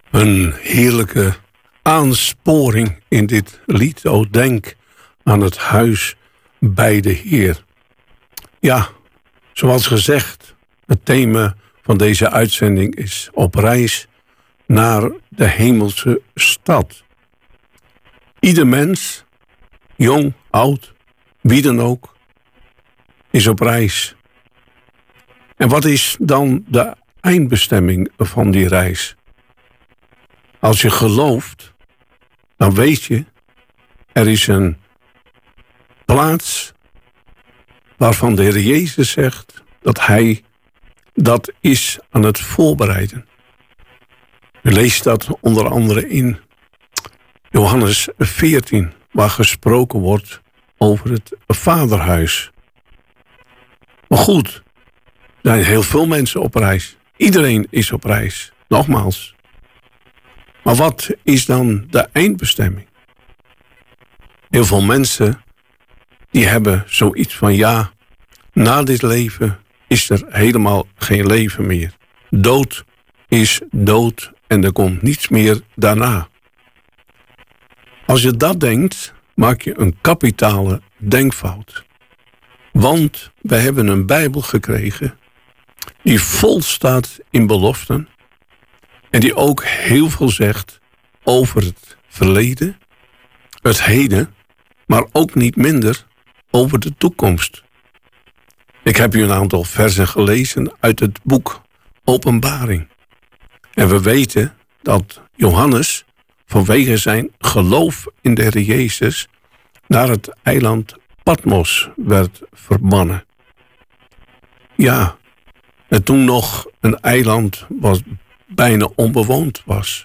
Een heerlijke aansporing in dit lied. O, denk aan het huis bij de Heer. Ja, zoals gezegd, het thema van deze uitzending is op reis naar de hemelse stad. Ieder mens, jong, oud, wie dan ook, is op reis. En wat is dan de eindbestemming van die reis? Als je gelooft, dan weet je, er is een plaats waarvan de Heer Jezus zegt dat Hij dat is aan het voorbereiden. U leest dat onder andere in Johannes 14, waar gesproken wordt over het vaderhuis. Maar goed, er zijn heel veel mensen op reis. Iedereen is op reis, nogmaals. Maar wat is dan de eindbestemming? Heel veel mensen die hebben zoiets van ja, na dit leven is er helemaal geen leven meer. Dood is dood en er komt niets meer daarna. Als je dat denkt, maak je een kapitale denkfout. Want we hebben een Bijbel gekregen die vol staat in beloften en die ook heel veel zegt over het verleden, het heden, maar ook niet minder over de toekomst. Ik heb u een aantal versen gelezen uit het boek Openbaring. En we weten dat Johannes vanwege zijn geloof in de Heer Jezus naar het eiland Patmos werd verbannen. Ja, en toen nog een eiland wat bijna onbewoond was.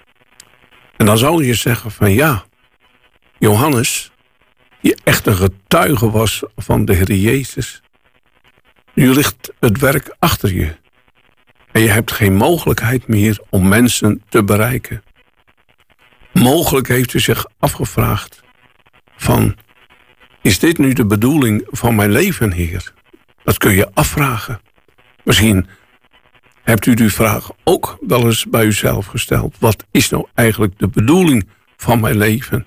En dan zou je zeggen van ja, Johannes, die echt een getuige was van de Heer Jezus, nu ligt het werk achter je. En je hebt geen mogelijkheid meer om mensen te bereiken. Mogelijk heeft u zich afgevraagd van, is dit nu de bedoeling van mijn leven, Heer? Dat kun je afvragen. Misschien hebt u die vraag ook wel eens bij uzelf gesteld. Wat is nou eigenlijk de bedoeling van mijn leven?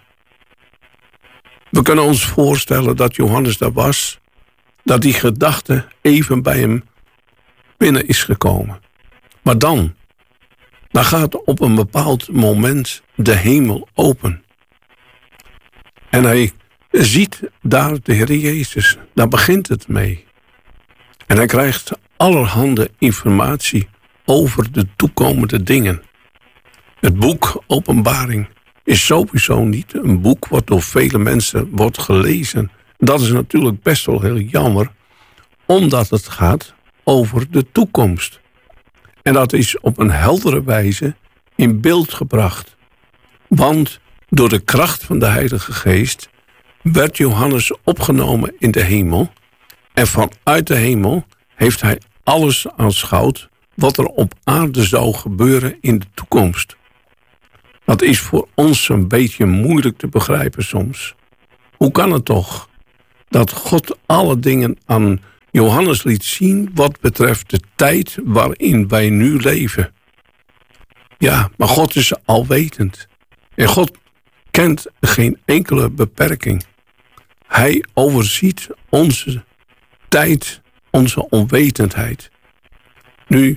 We kunnen ons voorstellen dat Johannes daar was, dat die gedachte even bij hem binnen is gekomen. Maar dan gaat op een bepaald moment de hemel open. En hij ziet daar de Heer Jezus. Daar begint het mee. En hij krijgt allerhande informatie over de toekomende dingen. Het boek Openbaring is sowieso niet een boek wat door vele mensen wordt gelezen. Dat is natuurlijk best wel heel jammer, omdat het gaat over de toekomst. En dat is op een heldere wijze in beeld gebracht. Want door de kracht van de Heilige Geest werd Johannes opgenomen in de hemel. En vanuit de hemel heeft hij alles aanschouwd wat er op aarde zou gebeuren in de toekomst. Dat is voor ons een beetje moeilijk te begrijpen soms. Hoe kan het toch dat God alle dingen aan Johannes liet zien wat betreft de tijd waarin wij nu leven? Ja, maar God is alwetend. En God kent geen enkele beperking. Hij overziet onze tijd, onze onwetendheid. Nu,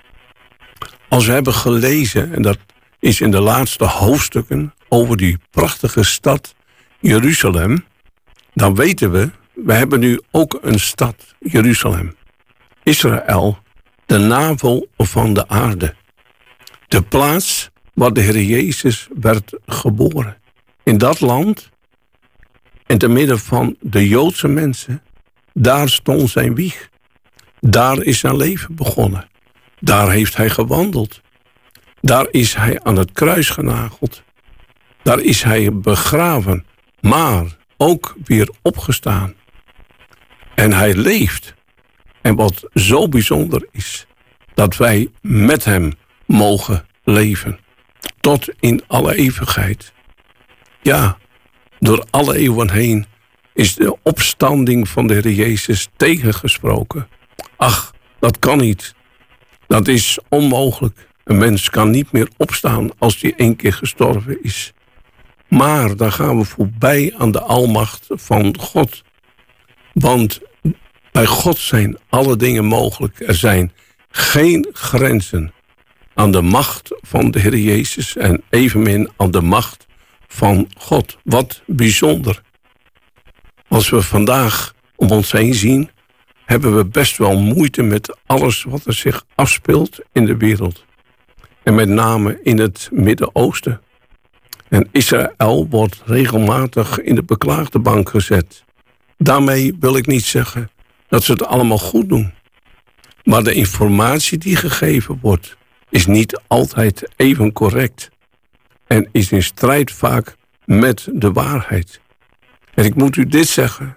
als we hebben gelezen, en dat is in de laatste hoofdstukken over die prachtige stad Jeruzalem, dan weten we hebben nu ook een stad, Jeruzalem. Israël, de navel van de aarde. De plaats waar de Heer Jezus werd geboren. In dat land, en te midden van de Joodse mensen, daar stond zijn wieg. Daar is zijn leven begonnen. Daar heeft hij gewandeld. Daar is hij aan het kruis genageld. Daar is hij begraven, maar ook weer opgestaan. En hij leeft. En wat zo bijzonder is, dat wij met hem mogen leven. Tot in alle eeuwigheid. Ja, door alle eeuwen heen is de opstanding van de Heer Jezus tegengesproken. Ach, dat kan niet. Dat is onmogelijk. Een mens kan niet meer opstaan als hij 1 keer gestorven is. Maar dan gaan we voorbij aan de almacht van God. Want bij God zijn alle dingen mogelijk. Er zijn geen grenzen aan de macht van de Heer Jezus en evenmin aan de macht van God. Wat bijzonder. Als we vandaag om ons heen zien, hebben we best wel moeite met alles wat er zich afspeelt in de wereld. En met name in het Midden-Oosten. En Israël wordt regelmatig in de beklaagde bank gezet. Daarmee wil ik niet zeggen dat ze het allemaal goed doen. Maar de informatie die gegeven wordt, is niet altijd even correct. En is in strijd vaak met de waarheid. En ik moet u dit zeggen.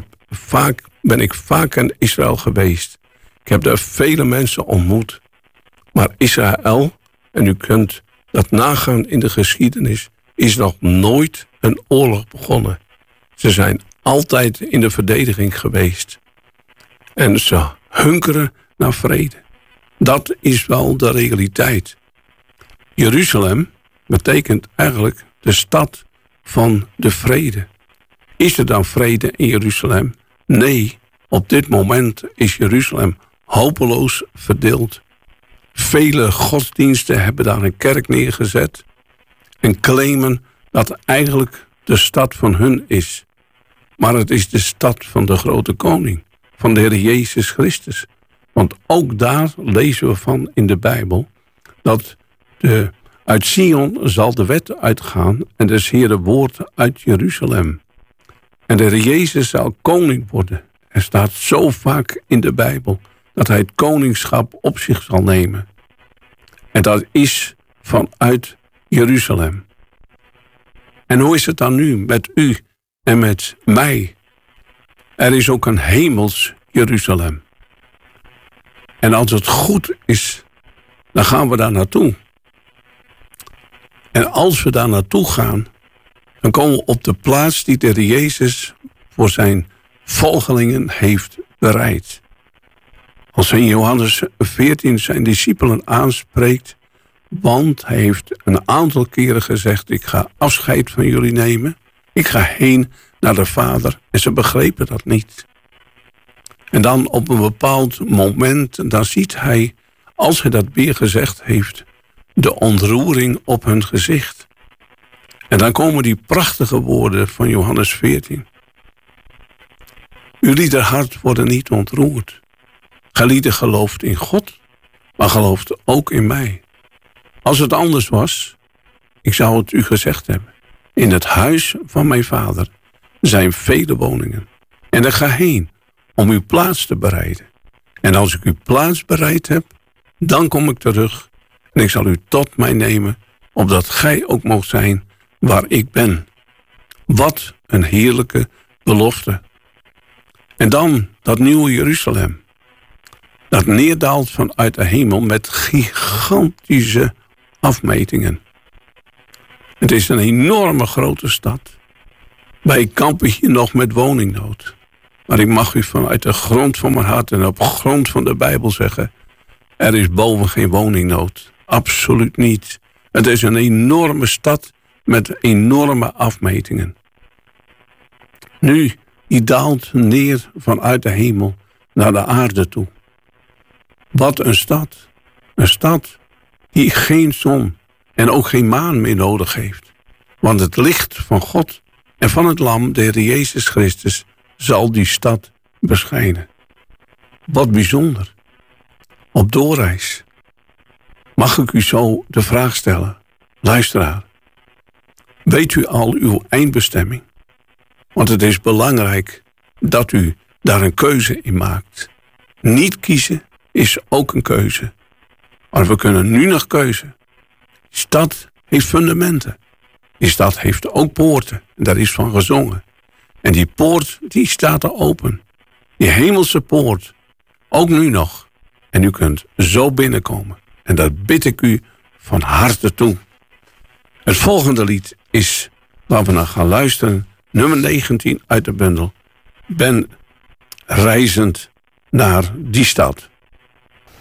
Ben ik vaak in Israël geweest. Ik heb daar vele mensen ontmoet. Maar Israël, en u kunt dat nagaan in de geschiedenis, is nog nooit een oorlog begonnen. Ze zijn altijd in de verdediging geweest. En ze hunkeren naar vrede. Dat is wel de realiteit. Jeruzalem betekent eigenlijk de stad van de vrede. Is er dan vrede in Jeruzalem? Nee, op dit moment is Jeruzalem hopeloos verdeeld. Vele godsdiensten hebben daar een kerk neergezet en claimen dat het eigenlijk de stad van hun is. Maar het is de stad van de grote koning, van de Heer Jezus Christus. Want ook daar lezen we van in de Bijbel dat uit Sion zal de wet uitgaan en des Heeren woord uit Jeruzalem. En de Heer Jezus zal koning worden. Er staat zo vaak in de Bijbel dat hij het koningschap op zich zal nemen. En dat is vanuit Jeruzalem. En hoe is het dan nu met u en met mij? Er is ook een hemels Jeruzalem. En als het goed is, dan gaan we daar naartoe. En als we daar naartoe gaan, dan komen we op de plaats die de Heer Jezus voor zijn volgelingen heeft bereid. Als hij in Johannes 14 zijn discipelen aanspreekt, want hij heeft een aantal keren gezegd, ik ga afscheid van jullie nemen. Ik ga heen naar de Vader. En ze begrepen dat niet. En dan op een bepaald moment, dan ziet hij, als hij dat weer gezegd heeft, de ontroering op hun gezicht. En dan komen die prachtige woorden van Johannes 14. Jullie hart worden niet ontroerd. Gelieden gelooft in God, maar gelooft ook in mij. Als het anders was, ik zou het u gezegd hebben. In het huis van mijn Vader zijn vele woningen. En ik ga heen om uw plaats te bereiden. En als ik uw plaats bereid heb, dan kom ik terug. En ik zal u tot mij nemen, opdat gij ook moogt zijn waar ik ben. Wat een heerlijke belofte. En dan dat nieuwe Jeruzalem. Dat neerdaalt vanuit de hemel met gigantische afmetingen. Het is een enorme grote stad. Wij kampen hier nog met woningnood. Maar ik mag u vanuit de grond van mijn hart en op grond van de Bijbel zeggen, er is boven geen woningnood. Absoluut niet. Het is een enorme stad met enorme afmetingen. Nu, die daalt neer vanuit de hemel naar de aarde toe. Wat een stad. Een stad die geen zon en ook geen maan meer nodig heeft. Want het licht van God en van het Lam, de Heer Jezus Christus, zal die stad beschijnen. Wat bijzonder. Op doorreis. Mag ik u zo de vraag stellen, luisteraar. Weet u al uw eindbestemming? Want het is belangrijk dat u daar een keuze in maakt. Niet kiezen is ook een keuze. Maar we kunnen nu nog keuze. Die stad heeft fundamenten. Die stad heeft ook poorten. En daar is van gezongen. En die poort, die staat er open. Die hemelse poort. Ook nu nog. En u kunt zo binnenkomen. En dat bid ik u van harte toe. Het volgende lied is, waar we naar gaan luisteren, nummer 19 uit de bundel. Ben reizend naar die stad.